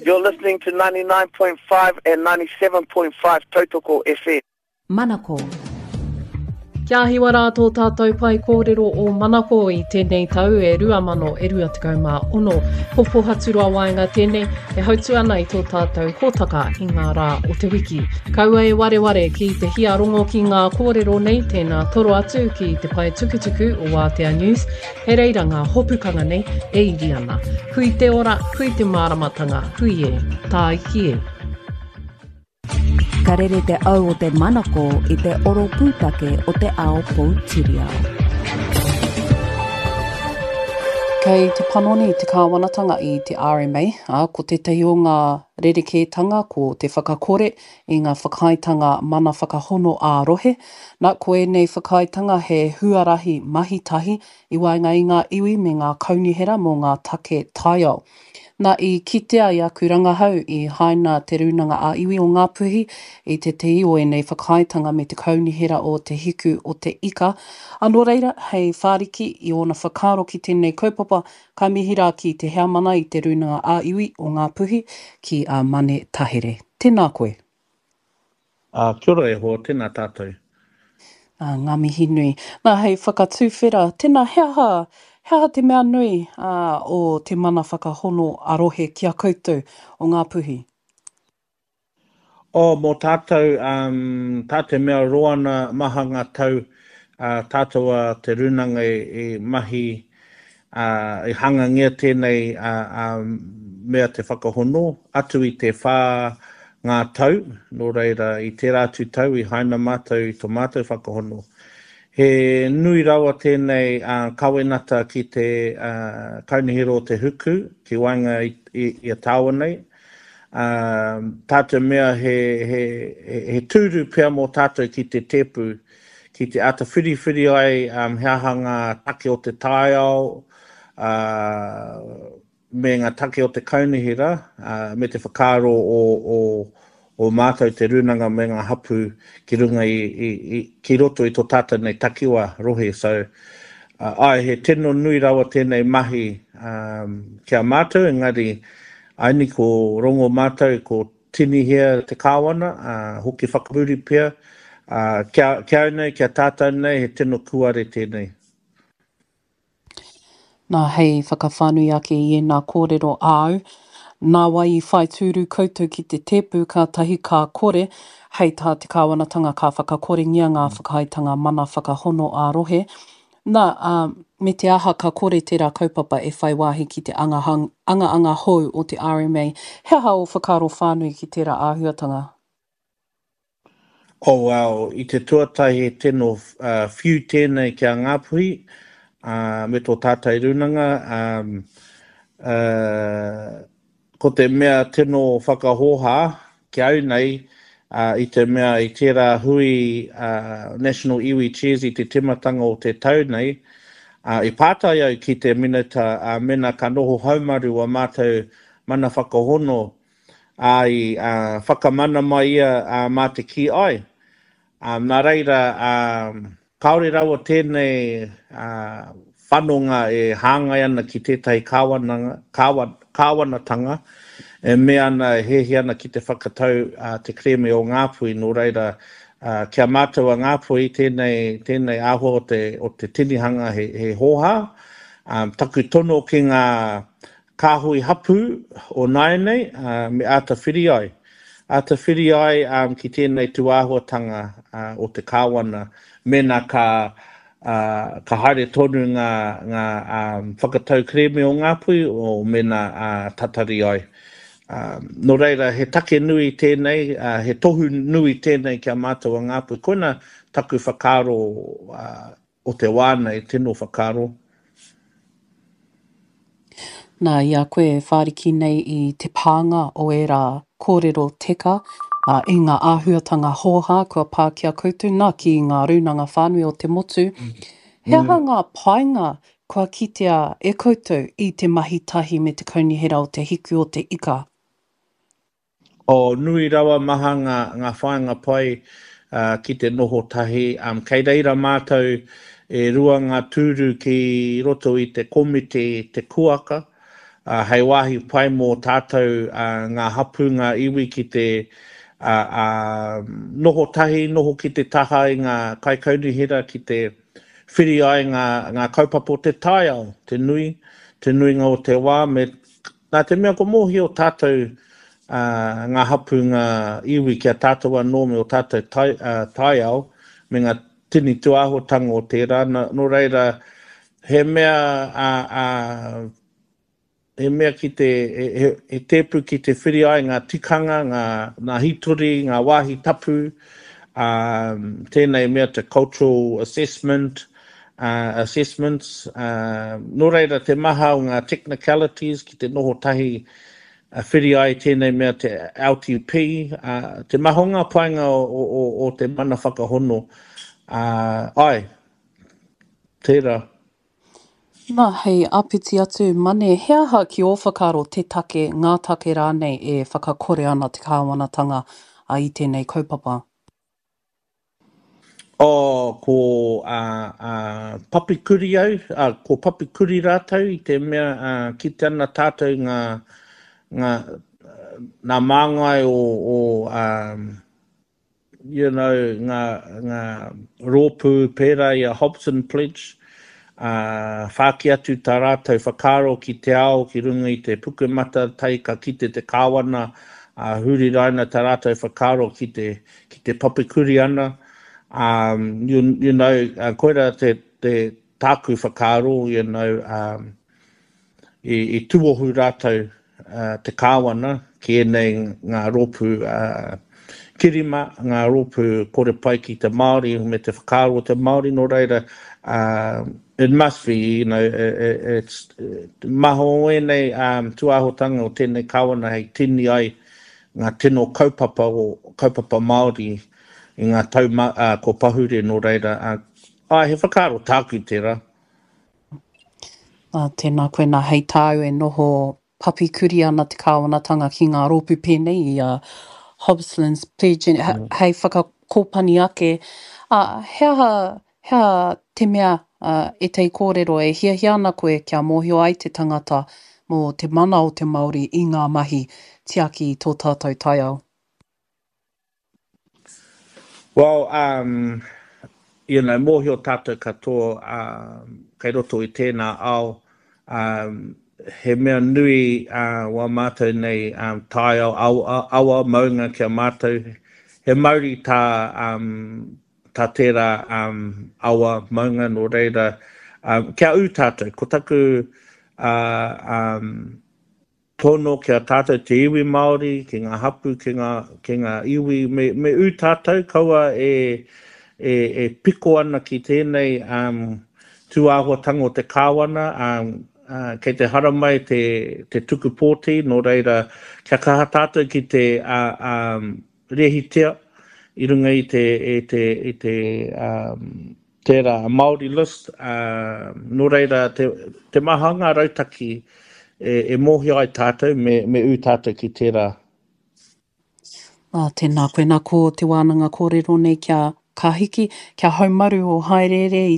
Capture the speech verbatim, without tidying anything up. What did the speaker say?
You're listening to ninety-nine point five and ninety-seven point five Tautoko F M. Manako. Kia hiwa rā tō tātou pai kōrero o Manako i tēnei tau e rua mano e rua tekau mā ono. Popo haturua waenga tēnei e hautu ana i tō tātou hōtaka i ngā rā o te wiki. Kaua e ware ware ki te hia rongo ki ngā kōrero nei tēnā toro atu ki te pai tukutuku o Aotea News. He reira ngā hopukanga nei e iri ana. Hui te ora, hui te māramatanga, hui e, tā iki e. Ka rere te au o te Manako i te oro pūtake o te ao Poutirihau. Kei te panoni te kāwanatanga i te R M A, a, ko te tehi o ngā rerekētanga ko te whakakore i ngā whakaitanga mana whakahono ārohe. Nā koe nei whakaitanga he huarahi mahitahi i waenga i ngā iwi me ngā kaunihera mō ngā take taiao. Nā i kitea i aku rangahau i haina te runanga a iwi o ngā puhi i te te io e nei whakaitanga me te kaunihera o te hiku o te ika. Anō reira, hei whāriki i ona whakaro ki tēnei kaupapa ka mihira ki te hea mana i te runanga a iwi o ngā puhi ki a Mane Tahere. Tēnā koe. Uh, kia ora e ho, tēnā tātou. Uh, ngā mihi nui. Nā hei whakatūwhera, tēnā heaha, heaha te mea nui uh, o te mana whakahono arohe kia koutou o ngā puhi? O, mō tātou, um, tā te mea roana maha ngā tau, uh, tātou a te runanga i, i mahi, uh, i hangangia tēnei uh, um, mea te whakahono, atu i te whā ngā tau, nō reira i te rātu tau, i haina mātou i tō mātou whakahono. He nui rawa tēnei uh, kawenata ki te uh, kaunihero o te huku, ki wainga i, i, i a tāua nei. Uh, tātou mea he, he, he, he tūru pia mō tātou ki te tepu, ki te ata whiri whiri ai, um, heaha ngā take o te taiao, uh, me ngā take o te kaunihera, uh, me te whakaro o, o o mātou te runanga me ngā hapu ki runga i, i, i ki roto i tō tata nei takiwa rohe. So, uh, ai he tino nui rawa tēnei mahi um, kia mātou, engari aini ko rongo mātou ko tini hea te kāwana, uh, hoki whakapuri pia, uh, kia, kia nei, kia tātou nei, he tino kuare tēnei. Nā hei whakawhanui ake i e nā kōrero āu, nā wai i whai tūru koutou ki te tepu ka tahi ka kore, hei tā te kāwanatanga ka whakakore ngia ngā whakaitanga mana whakahono ārohe. Nā, uh, me te aha ka kore tērā kaupapa e whai wāhi ki te anga, hang, anga anga hou o te R M A. Hea o whakaro whānui ki tērā āhuatanga? Oh, wow, i te tuatai he tino uh, whiu tēnei kia ngāpuhi, uh, me tō tātai runanga, um, uh, ko te mea tino whakahoha ki au nei uh, i te mea i tērā hui uh, National Iwi Chairs i te timatanga o te tau nei. Uh, I pātai au ki te minata uh, mena ka noho haumaru a mātou mana whakahono ai uh, whakamana mai ia uh, mā te ki ai. Um, nā reira, um, kaore rawa tēnei uh, whanonga e hāngai ana ki tētai kāwana, kāwana, kāwanatanga, e me ana he he ana ki te whakatau uh, te kreme o Ngāpui, nō reira uh, kia mātou a Ngāpui tēnei, tēnei aho o te, o te tinihanga he, he hoha. Um, taku tono ki ngā kāhui hapu o Nainei, uh, me ata whiri ai. Ata whiri ai um, ki tēnei tuāhuatanga uh, o te kāwana, mena ka Uh, ka haere tonu ngā, ngā um, whakatau kreme o Ngāpui o mena uh, tatari ai. Um, no reira, he take nui tēnei, uh, he tohu nui tēnei kia mātou a Ngāpui. Koina taku whakaro uh, o te wānei, tino whakaro. Nā, ia koe whāriki nei i te pānga o e rā kōrero teka, Uh, i ngā āhuatanga hoha, kua pākia koutou, nā ki ngā runanga whānui o te motu. Mm. Hea mm. ngā painga kua kitea e koutou i te mahitahi me te kaunihera o te hiku o te ika? O nui rawa maha ngā, ngā whainga pai uh, ki te noho tahi. Um, kei reira mātou e rua ngā tūru ki roto i te komite te kuaka. uh, hei wahi pai mō tātou uh, ngā hapu, ngā iwi ki te uh, uh, noho tahi, noho ki te taha i ngā kaikaunihira ki te whiri ai ngā, ngā kaupapa o te tai au, te nui, te nui ngā o te wā, me nā te mea ko mōhi o tātou uh, ngā hapu, ngā iwi kia tātou anō me o tātou tai, uh, tai au, me ngā tini tuahotanga o tērā, no reira, he mea a uh, uh, he mea ki te, he, he tepu ki te whiri ai ngā tikanga, ngā, ngā hituri, ngā wāhi tapu, um, tēnei mea te cultural assessment, uh, assessments, uh, no reira te maha o ngā technicalities ki te noho tahi uh, whiri ai tēnei mea te L T P, uh, te mahonga painga o, o, o te mana whakahono, uh, ai, tērā. Nā, hei, apiti atu, mane, he aha ki o whakaro te take, ngā take rānei e whakakore ana te kāwanatanga a i tēnei kaupapa? O, ko uh, uh, papikuri au, uh, ko papikuri rātou i te mea uh, ki te ana tātou ngā, ngā, ngā māngai o, o um, you know, ngā, ngā rōpū pērā i a Hobson Pledge, Uh, whāki atu tā rātou whakaro ki te ao, ki runga i te pukumata, taika ki te te kāwana, uh, huri raina tā rātou whakaro ki te, ki te papikuri ana. Um, you, you know, uh, koera te, te tāku whakaro, you know, um, i, i tuohu rātou uh, te kāwana, ki enei ngā rōpū uh, kirima, ngā rōpū kore pai ki te Māori, me te whakaro te Māori, no reira, uh, it must be, you know, it, it's maho enei um, tuahotanga o tēnei kawana hei tini ai ngā tino kaupapa o kaupapa Māori i ngā tau ma, uh, ko pahure no reira. Uh, ai, he whakaro tāku tērā. Uh, tēnā koe nā hei tāu e noho papikuri ana te kāwanatanga ki ngā rōpū pēnei i uh, Hobson's Pledge, he, hei whakakōpani ake. Uh, hea, hea te mea Uh, e tei kōrero e hia hia ana koe kia mōhio ai te tangata mō te mana o te Māori i ngā mahi tiaki i tō tātou tai au. Well, um, you know, mōhio tātou katoa, um, kei roto i tēnā au, um, he mea nui uh, wa mātou nei um, tai au, awa, awa maunga kia mātou, he mauri tā um, tā tērā um, awa maunga no reira. Um, kia u tātou, ko taku uh, um, tono kia tātou te iwi Māori, ki ngā hapu, ki ngā, ki ngā iwi, me, me u tātou kaua e, e, e piko ana ki tēnei um, tuāhuatanga o te kāwana, um, uh, kei te haramai te, te tuku pōti, no reira kia kaha tātou ki te uh, um, rehitea, i runga i te, i te, i te um, tērā Māori list, uh, no reira te, te mahanga rautaki e, e mohi ai tātou me, me u tātou ki tērā. Ah, tēnā koe nā ko te wānanga kōrero nei kia kahiki, kia haumaru o haerere i